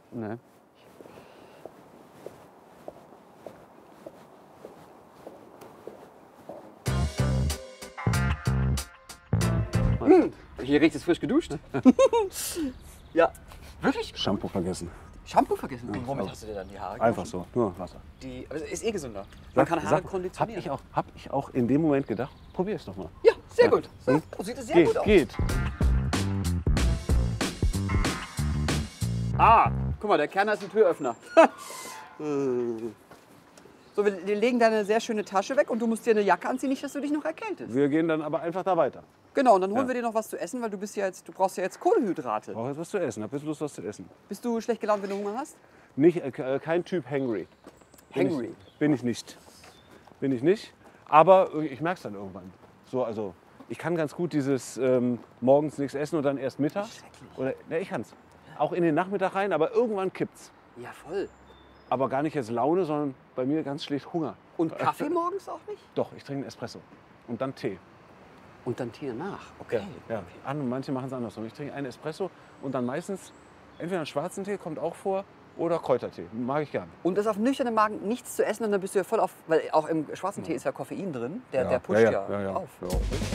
Ne. Hier riecht es frisch geduscht. Ja, wirklich? Shampoo vergessen. Shampoo vergessen? Und womit hast du dir dann die Haare Einfach gewaschen? so, nur Wasser. Aber es ist eh gesünder. Man kann Haare konditionieren. Hab ich auch in dem Moment gedacht, probier es doch mal. Ja, sehr gut. So, sieht es sehr gut aus. Geht. Ah, guck mal, der Kerner ist ein Türöffner. So, wir legen deine sehr schöne Tasche weg und du musst dir eine Jacke anziehen, nicht, dass du dich noch erkältest. Wir gehen dann aber einfach da weiter. Genau, und dann holen wir dir noch was zu essen, weil du brauchst ja jetzt Kohlenhydrate. Ich brauche jetzt was zu essen. Hab jetzt Lust, was zu essen. Bist du schlecht gelaunt, wenn du Hunger hast? Nicht, kein Typ hangry. Hangry? Bin ich nicht. Bin ich nicht. Aber ich merke es dann irgendwann. So, also ich kann ganz gut dieses morgens nichts essen und dann erst Mittag. Schrecklich. Oder, ne, ich kann es. Auch in den Nachmittag rein, aber irgendwann kippt's. Ja, voll. Aber gar nicht jetzt Laune, sondern bei mir ganz schlicht Hunger. Und Kaffee morgens auch nicht? Doch, ich trinke einen Espresso. Und dann Tee. Und dann Tee nach. Okay. Ja. Manche machen es andersrum. Ich trinke einen Espresso und dann meistens entweder einen schwarzen Tee, kommt auch vor, oder Kräutertee. Mag ich gern. Und das auf nüchternen Magen nichts zu essen und dann bist du ja voll auf, weil auch im schwarzen Tee ist ja Koffein drin, der pusht ja auf. Ja.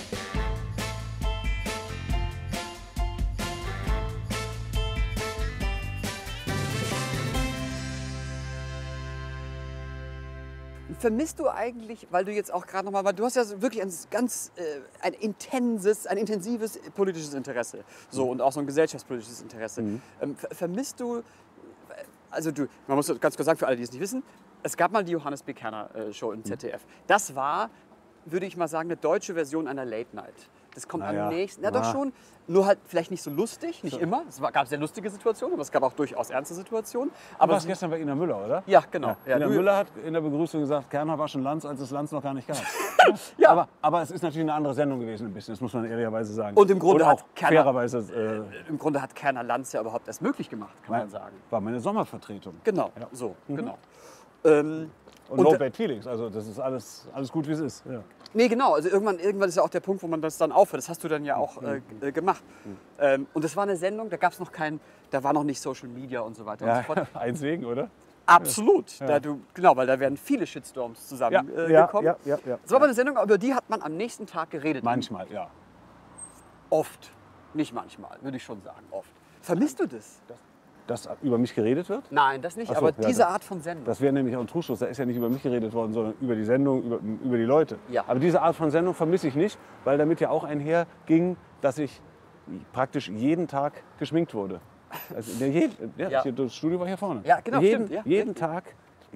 Vermisst du eigentlich, weil du jetzt auch gerade nochmal, weil du hast ja wirklich ein intensives politisches Interesse, so und auch so ein gesellschaftspolitisches Interesse. Vermisst du, man muss ganz kurz sagen für alle, die es nicht wissen, es gab mal die Johannes B. Kerner Show im ZDF. Das war, würde ich mal sagen, eine deutsche Version einer Late Night. Das kommt am nächsten, ja doch schon, nur halt vielleicht nicht so lustig, nicht immer. Es gab sehr lustige Situationen, aber es gab auch durchaus ernste Situationen. Aber du warst gestern bei Ina Müller, oder? Ja, genau. Ja, Ina Müller hat in der Begrüßung gesagt, Kerner war schon Lanz, als es Lanz noch gar nicht gab. Ja. aber es ist natürlich eine andere Sendung gewesen, ein bisschen, das muss man ehrlicherweise sagen. Und im Grunde auch Kerner, fairerweise. im Grunde hat Kerner Lanz ja überhaupt erst möglich gemacht, kann man sagen. War meine Sommervertretung. Genau, Ja. so, genau. Und no bad feelings, also das ist alles gut, wie es ist. Ja. Nee, genau. Also irgendwann ist ja auch der Punkt, wo man das dann aufhört. Das hast du dann ja auch gemacht. Und das war eine Sendung, da war noch nicht Social Media und so weiter und so fort. Eins wegen, oder? Absolut. Ja. Weil da werden viele Shitstorms zusammengekommen. Ja. Das war aber eine Sendung, über die hat man am nächsten Tag geredet. Manchmal, ja. Oft. Nicht manchmal, würde ich schon sagen, oft. Vermisst du das? Dass über mich geredet wird? Nein, das nicht, Ach so, aber ja, diese Art von Sendung. Das wäre nämlich auch ein Trugschluss. Da ist ja nicht über mich geredet worden, sondern über die Sendung, über die Leute. Ja. Aber diese Art von Sendung vermisse ich nicht, weil damit ja auch einherging, dass ich praktisch jeden Tag geschminkt wurde. Also das Studio war hier vorne. Ja, genau, jeden, stimmt. Ja, jeden richtig. Tag,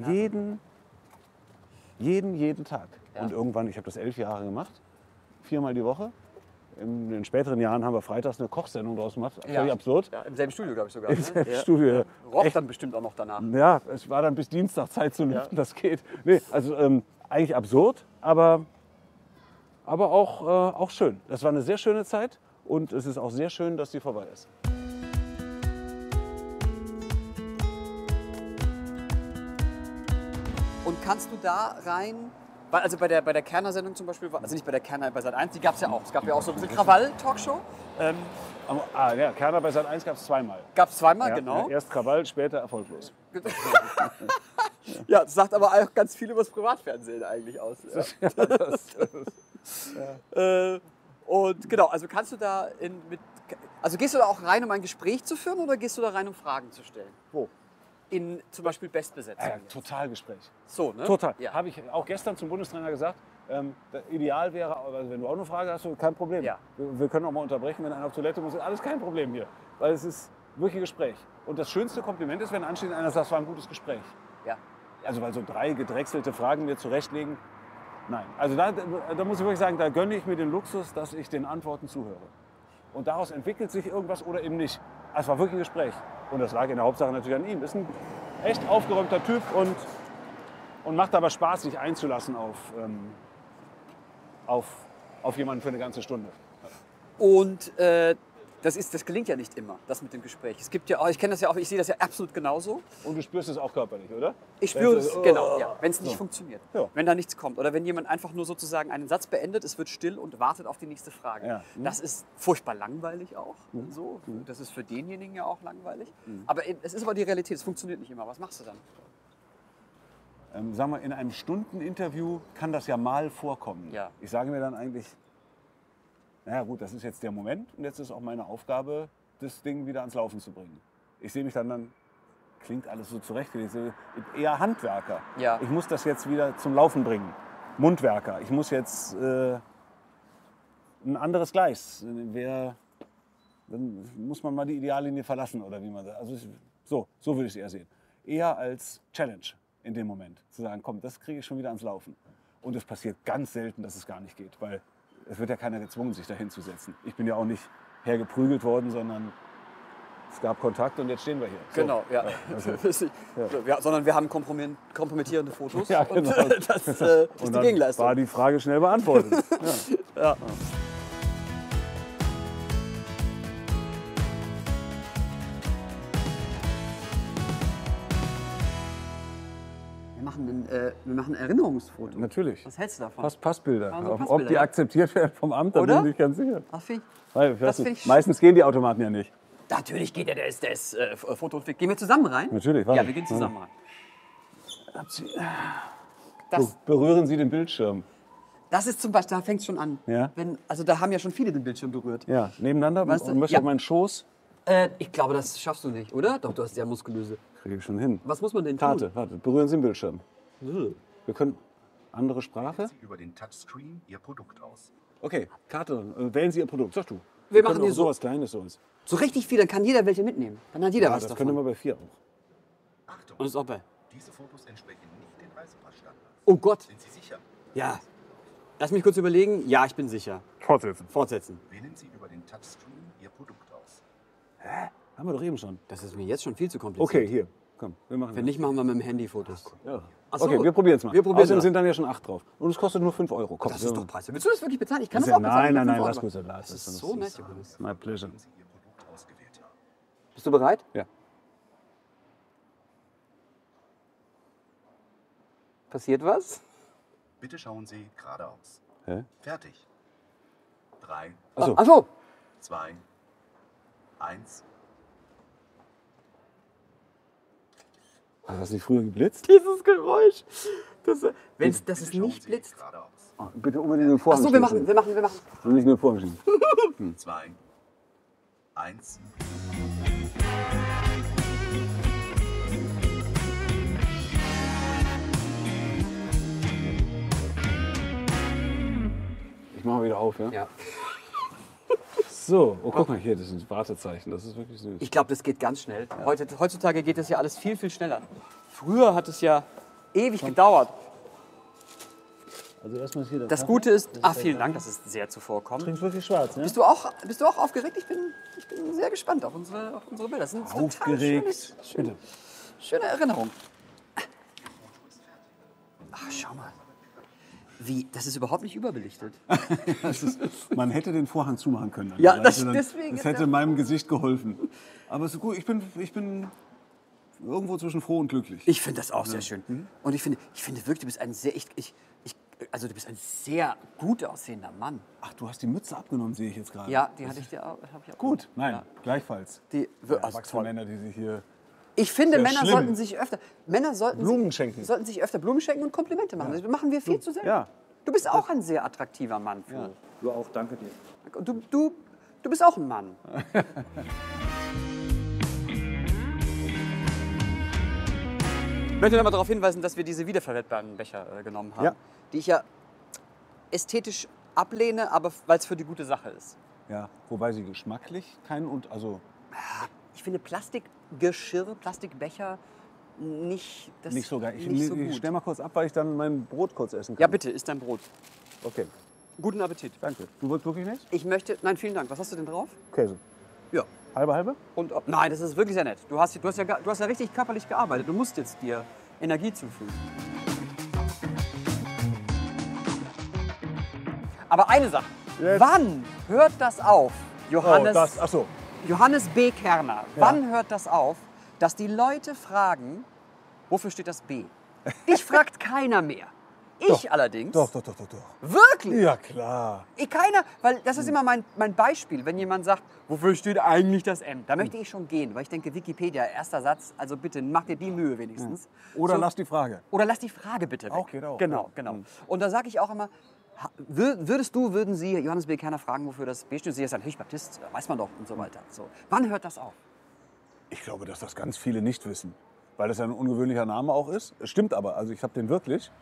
jeden Tag. Ja. Und irgendwann, ich habe das 11 Jahre gemacht, 4-mal die Woche. In den späteren Jahren haben wir freitags eine Kochsendung draus gemacht. Völlig absurd. Ja, im selben Studio, glaube ich sogar. Im selben Studio, ja. Roch dann bestimmt auch noch danach. Ja, es war dann bis Dienstag Zeit zu lüften, das geht. Nee, also eigentlich absurd, aber auch schön. Das war eine sehr schöne Zeit und es ist auch sehr schön, dass sie vorbei ist. Und kannst du da rein, also bei der Kerner-Sendung zum Beispiel, also nicht bei der Kerner, bei Sat.1, die gab es ja auch. Es gab ja auch so eine Krawall-Talkshow. Ja, Kerner bei Sat.1 gab es zweimal. Gab es zweimal, Ja, genau. Erst Krawall, später erfolglos. Ja, das sagt aber auch ganz viel über das Privatfernsehen eigentlich aus. Ja. Und genau, also kannst du da also gehst du da auch rein, um ein Gespräch zu führen oder gehst du da rein, um Fragen zu stellen? Wo? In zum Beispiel Bestbesetzung. Total Gespräch. So, ne? Total. Ja. Habe ich auch gestern zum Bundestrainer gesagt. Ideal wäre, also wenn du auch eine Frage hast, kein Problem. Ja. Wir können auch mal unterbrechen, wenn einer auf Toilette muss. Alles kein Problem hier. Weil es ist wirklich ein Gespräch. Und das schönste Kompliment ist, wenn anschließend einer sagt, es war ein gutes Gespräch. Ja. Also weil so 3 gedrechselte Fragen mir zurechtlegen, nein. Also da muss ich wirklich sagen, da gönne ich mir den Luxus, dass ich den Antworten zuhöre. Und daraus entwickelt sich irgendwas oder eben nicht. Es war wirklich ein Gespräch. Und das lag in der Hauptsache natürlich an ihm. Ist ein echt aufgeräumter Typ und macht aber Spaß, sich einzulassen auf jemanden für eine ganze Stunde. Und das gelingt ja nicht immer, das mit dem Gespräch. Es gibt ja auch, ich kenne das ja auch, ich sehe das ja absolut genauso. Und du spürst es auch körperlich, oder? Ich spüre es, genau, ja, wenn es nicht funktioniert. Ja. Wenn da nichts kommt. Oder wenn jemand einfach nur sozusagen einen Satz beendet, es wird still und wartet auf die nächste Frage. Ja. Das ist furchtbar langweilig auch. So. Das ist für denjenigen ja auch langweilig. Aber es ist aber die Realität, es funktioniert nicht immer. Was machst du dann? Sag mal, in einem Stundeninterview kann das ja mal vorkommen. Ja. Ich sage mir dann eigentlich, naja gut, das ist jetzt der Moment und jetzt ist auch meine Aufgabe, das Ding wieder ans Laufen zu bringen. Ich sehe mich dann, klingt alles so zurechtgelegt, eher Handwerker. Ja. Ich muss das jetzt wieder zum Laufen bringen. Mundwerker. Ich muss jetzt ein anderes Gleis. Dann muss man mal die Ideallinie verlassen oder wie man sagt. Also so würde ich es eher sehen. Eher als Challenge in dem Moment. Zu sagen, komm, das kriege ich schon wieder ans Laufen. Und es passiert ganz selten, dass es gar nicht geht, weil es wird ja keiner gezwungen, sich dahin zu setzen. Ich bin ja auch nicht hergeprügelt worden, sondern es gab Kontakt und jetzt stehen wir hier. So. Genau, ja. Sondern wir haben kompromittierende Fotos Ja, genau. und das ist Und die dann Gegenleistung. war die Frage schnell beantwortet. Ja. Wir machen ein Erinnerungsfoto. Natürlich. Was hältst du davon? Passbilder. Also Ob Passbilder, die ja. akzeptiert werden vom Amt, da Oder? bin ich nicht ganz sicher. Ach, find Weil, das find ich- meistens gehen die Automaten ja nicht. Natürlich geht der ist Foto und Film. Gehen wir zusammen rein? Natürlich, Ja, warte. wir gehen zusammen rein. Das, Berühren Sie den Bildschirm. das ist zum Beispiel, da fängt es schon an. Ja. Also da haben ja schon viele den Bildschirm berührt. Ja, nebeneinander Weißt du? und möchte Ja. auf meinen Schoß. Ich glaube, das schaffst du nicht, oder? Doch, du hast ja muskulöse. Kriege ich schon hin. Was muss man denn Karte, tun? warte, berühren Sie den Bildschirm. Wir können andere Sprache. Sie über den Touchscreen Ihr Produkt aus. Okay, Karte, wählen Sie Ihr Produkt. Sag du. Wir können machen hier auch so. sowas Kleines so. So richtig viel, dann kann jeder welche mitnehmen. Dann hat jeder Ja, was das davon. können wir bei 4 auch. Achtung, Und ist auch bei. diese Fotos entsprechen nicht den Reisepassstandards. Oh Gott. Sind Sie sicher? Ja. Lass mich kurz überlegen. Ja, ich bin sicher. Fortsetzen. Fortsetzen. Wählen Sie über den Touchscreen Ihr Produkt aus. Haben wir doch eben schon. Das ist mir jetzt schon viel zu kompliziert. Okay, hier. Komm, wir machen Wenn nicht, machen wir mit dem Handy Fotos. Ja. Ach so. Okay, wir probieren es mal. Wir probieren Außerdem das. sind dann ja schon 8 drauf. Und es kostet nur 5 Euro. Komm, Das ist doch preiswert. Willst du das wirklich bezahlen? Ich kann das Ja, auch bezahlen. nein, für 5 lass Euro. gut, lass. Das ist so nett übrigens. My pleasure. Wenn Sie Ihr Produkt ausgewählt haben. Bist du bereit? Ja. Passiert was? Bitte schauen Sie geradeaus. Hä? Fertig. 3, Achso. Ach so. 2, 1. Hat das nicht früher geblitzt? Dieses Geräusch. Das es Bitte nicht schauen Sie blitzt. geradeaus. Bitte unbedingt den Vorhang Ach so, wir schließen. machen. Und nicht nur den Vorhang schließen. 2, 1. Ich mache mal wieder auf, ja? Ja. So, oh guck mal hier, das sind Wartezeichen. Das ist wirklich süß. Ich glaube, das geht ganz schnell. Heutzutage geht das ja alles viel, viel schneller. Früher hat es ja ewig gedauert. Also erstmal hier Das Gute ist, vielen Dank, das ist sehr zuvorkommend. Trinkst wirklich schwarz, ne? Bist du auch aufgeregt? Ich bin sehr gespannt auf unsere Bilder. Das sind total Aufgeregt. schöne Erinnerung. Ach, schau mal. Das ist überhaupt nicht überbelichtet. Man hätte den Vorhang zumachen können. Ja, Also deswegen das ist hätte der- meinem Gesicht geholfen. Aber es ist gut, ich bin irgendwo zwischen froh und glücklich. Ich finde das auch sehr schön. Und ich finde wirklich, du bist ein sehr, also du bist ein sehr gut aussehender Mann. Ach, du hast die Mütze abgenommen, sehe ich jetzt gerade. Ja, die hatte ich dir auch. Hab ich auch Gut, nein, Ja. gleichfalls. Die, Ja, also erwachsene toll. Männer, die sich hier... Ich finde, Sehr Männer schlimm. sollten sich öfter Blumen schenken. sollten sich öfter Blumen schenken und Komplimente machen. Das machen wir viel zu selten. Ja. Du bist auch ein sehr attraktiver Mann. Flo. Du auch, danke dir. Und du bist auch ein Mann. Ich möchte noch mal darauf hinweisen, dass wir diese wiederverwertbaren Becher genommen haben, Ja. die ich ja ästhetisch ablehne, aber weil es für die gute Sache ist. Ja, wobei sie geschmacklich also Ich finde Plastikgeschirr, Plastikbecher nicht nicht so geil. Ich nicht so gut. stell mal kurz ab, weil ich dann mein Brot kurz essen kann. Ja, bitte, isst dein Brot. Okay, Guten Appetit. danke. Du wolltest wirklich nicht? Ich möchte, nein, vielen Dank. Was hast du denn drauf? Käse. Ja. Halbe? Und nein, das ist wirklich sehr nett. Du hast ja richtig körperlich gearbeitet. Du musst jetzt dir Energie zufügen. Aber eine Sache. Jetzt. Wann hört das auf, Johannes, ach so. Johannes B. Kerner. Wann hört das auf, dass die Leute fragen, wofür steht das B? Dich fragt keiner mehr. Ich allerdings. Doch. Wirklich? Ja, klar. Keiner, weil das ist immer mein Beispiel, wenn jemand sagt, wofür steht eigentlich das M? Da möchte ich schon gehen, weil ich denke, Wikipedia, erster Satz, also bitte mach dir die Mühe wenigstens. Oder So, lass die Frage. oder lass die Frage bitte weg. Auch geht auch. Genau. Und da sage ich auch immer, würden Sie Johannes B. Kerner fragen, wofür das B steht? Sie ist natürlich Baptist, weiß man doch und so weiter. So. Wann hört das auf? Ich glaube, dass das ganz viele nicht wissen, weil das ja ein ungewöhnlicher Name auch ist. Es stimmt aber, also ich habe den wirklich.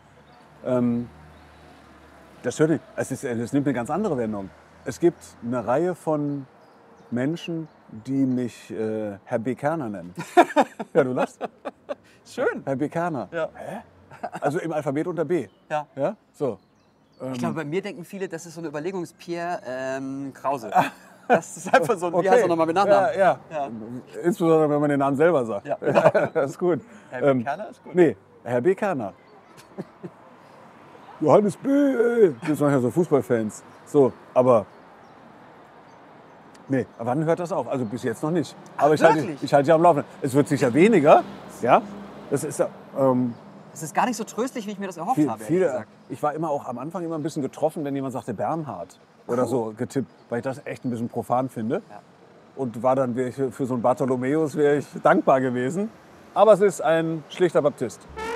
Das hört nicht. Es nimmt eine ganz andere Wendung. Es gibt eine Reihe von Menschen, die mich Herr B. Kerner nennen. Ja, du lachst? Schön. Herr B. Kerner. Ja. Hä? Also im Alphabet unter B. Ja. Ja? So. Ich glaube, bei mir denken viele, das ist so eine Überlegungspierre Krause. Das ist einfach so, wie heißt er nochmal mit Nachnamen? Ja. Insbesondere, wenn man den Namen selber sagt. Ja. Das ist gut. Herr B. Kerner ist gut. Nee, Herr B. Kerner. Johannes B. Das sind ja so Fußballfans. So, aber... Nee, wann hört das auf? Also bis jetzt noch nicht. Aber ich halte ja am Laufen. Es wird sicher weniger. Ja, das ist ja... Es ist gar nicht so tröstlich, wie ich mir das erhofft habe, ehrlich gesagt. Ich war immer auch am Anfang immer ein bisschen getroffen, wenn jemand sagte Bernhard oder so getippt, weil ich das echt ein bisschen profan finde. Ja. Und war dann für so einen Bartholomäus wäre ich dankbar gewesen. Aber es ist ein schlichter Baptist.